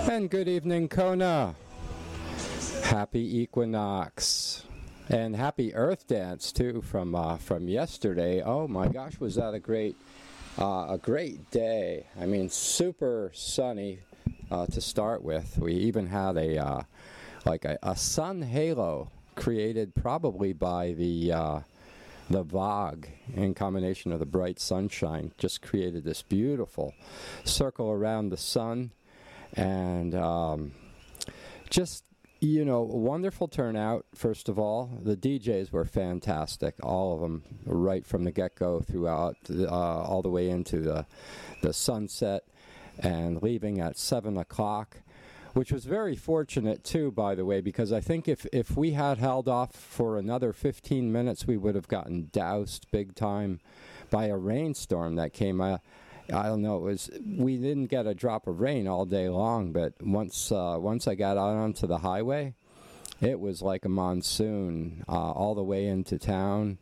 And good evening, Kona. Happy equinox. And happy Earth Dance too from yesterday. Oh my gosh, was that a great day? I mean, super sunny to start with. We even had a sun halo created probably by the VOG in combination of the bright sunshine. Just created this beautiful circle around the sun, and just, wonderful turnout. First of all, the DJs were fantastic, all of them, right from the get-go throughout, all the way into the sunset, and leaving at 7 o'clock, which was very fortunate too, by the way, because I think if we had held off for another 15 minutes, we would have gotten doused big time by a rainstorm that came out. I don't know. We didn't get a drop of rain all day long, but once I got out onto the highway, it was like a monsoon all the way into town.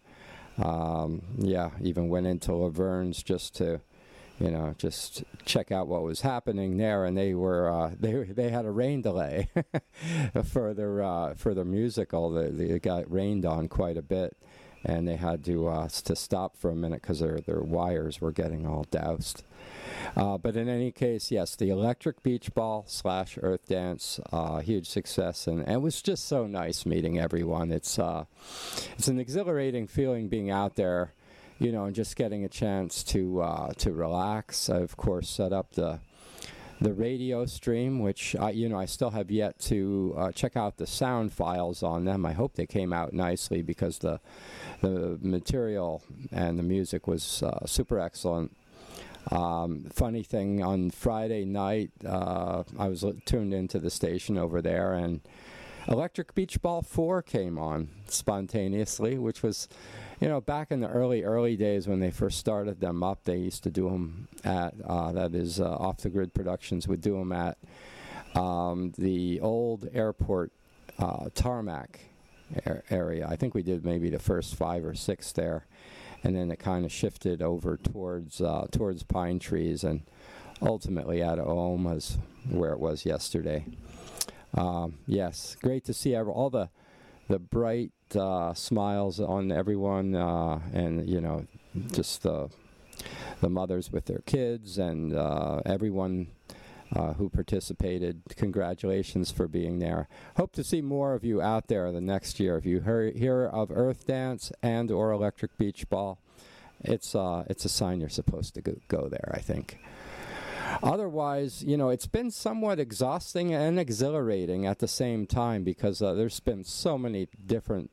Even went into Laverne's just to, just check out what was happening there, and they were they had a rain delay for their musical. They got rained on quite a bit, and they had to stop for a minute because their wires were getting all doused. But in any case, yes, the Electric Beach Ball / Earth Dance, huge success, and it was just so nice meeting everyone. It's an exhilarating feeling being out there, and just getting a chance to relax. I, of course, set up the radio stream, which I still have yet to check out the sound files on them. I hope they came out nicely because the material and the music was super excellent. Funny thing, on Friday night, I was tuned into the station over there, and Electric Beach Ball 4 came on spontaneously, which was, back in the early days when they first started them up. They used to do them at, Off the Grid Productions would do them at the old airport tarmac area. I think we did maybe the first 5 or 6 there, and then it kind of shifted over towards Pine Trees, and ultimately at Oma's, where it was yesterday. Yes, great to see all the bright smiles on everyone, and just the mothers with their kids, and everyone who participated. Congratulations for being there. Hope to see more of you out there the next year. If you hear of Earth Dance and or Electric Beach Ball, it's a sign you're supposed to go there, I think. Otherwise, it's been somewhat exhausting and exhilarating at the same time, because there's been so many different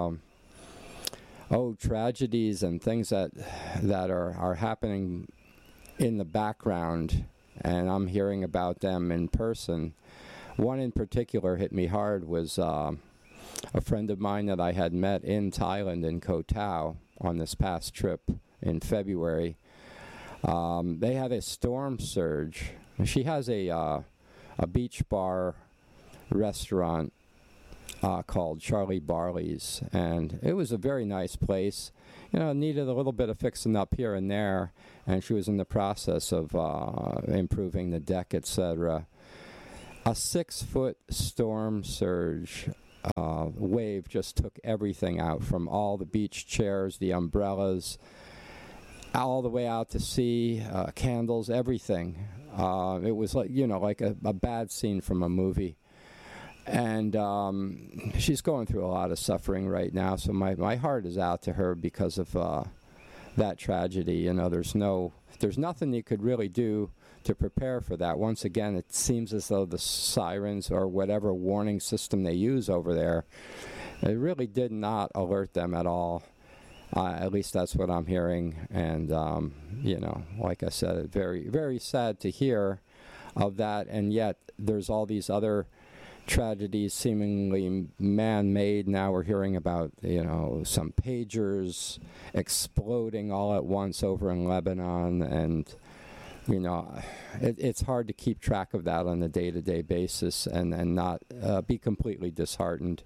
tragedies and things that are happening in the background, and I'm hearing about them in person. One in particular hit me hard was a friend of mine that I had met in Thailand, in Koh Tao, on this past trip in February. They had a storm surge. She has a beach bar restaurant called Charlie Barley's, and it was a very nice place. Needed a little bit of fixing up here and there, and she was in the process of improving the deck, etc. A 6-foot storm surge wave just took everything out, from all the beach chairs, the umbrellas, all the way out to sea, candles, everything. It was like a bad scene from a movie. And she's going through a lot of suffering right now, so my heart is out to her because of that tragedy. There's nothing you could really do to prepare for that. Once again, it seems as though the sirens or whatever warning system they use over there, it really did not alert them at all. At least that's what I'm hearing. And, like I said, very, very sad to hear of that. And yet there's all these other tragedies seemingly man-made. Now we're hearing about, some pagers exploding all at once over in Lebanon. And, it's hard to keep track of that on a day-to-day basis and not be completely disheartened.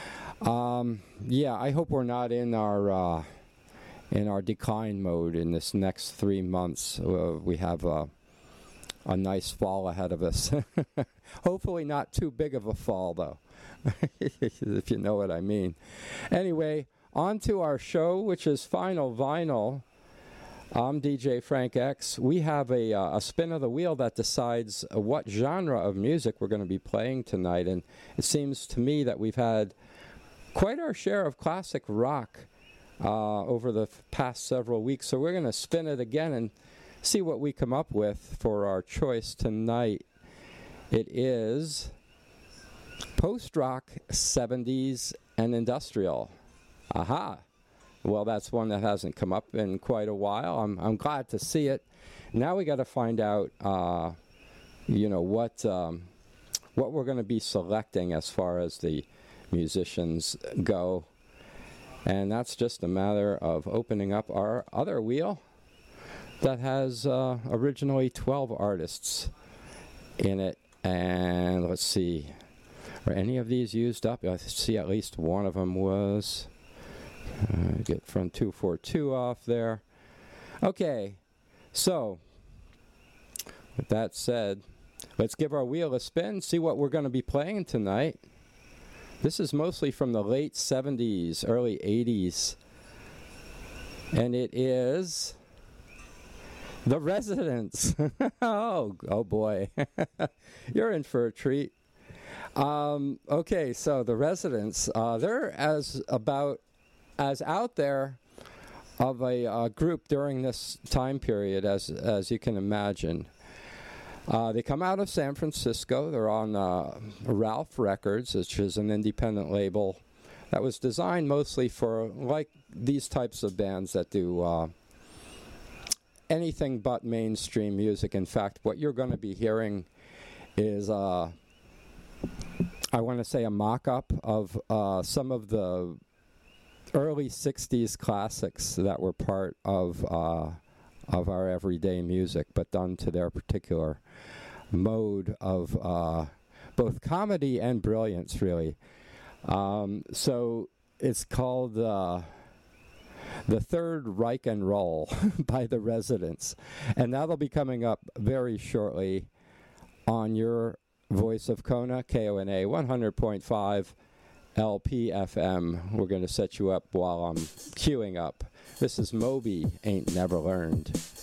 I hope we're not in our decline mode in this next 3 months. We have a nice fall ahead of us. Hopefully not too big of a fall, though, if you know what I mean. Anyway, on to our show, which is Final Vinyl. I'm DJ Frank X. We have a spin of the wheel that decides what genre of music we're going to be playing tonight, and it seems to me that we've had quite our share of classic rock over the past several weeks, so we're going to spin it again and see what we come up with for our choice tonight. It is post-rock, 70s, and industrial. Aha! Well, that's one that hasn't come up in quite a while. I'm glad to see it. Now we got to find out, what we're going to be selecting as far as the musicians go, and that's just a matter of opening up our other wheel that has originally 12 artists in it. And let's see, are any of these used up? I see at least one of them was. Get from 242 off there. Okay, so with that said, let's give our wheel a spin, see what we're going to be playing tonight. This is mostly from the late 70s, early 80s, and it is The Residents. oh boy, you're in for a treat. Okay, so The Residents, they're as out there of a group during this time period as you can imagine. They come out of San Francisco. They're on Ralph Records, which is an independent label that was designed mostly for like these types of bands that do anything but mainstream music. In fact, what you're going to be hearing is I want to say a mock-up of some of the early 60s classics that were part of our everyday music, but done to their particular mode of both comedy and brilliance, really. So it's called The Third Reich and Roll by The Residents, and that'll be coming up very shortly on your Voice of Kona, KONA 100.5 LPFM. We're going to set you up while I'm queuing up. This is Moby Ain't Never Learned.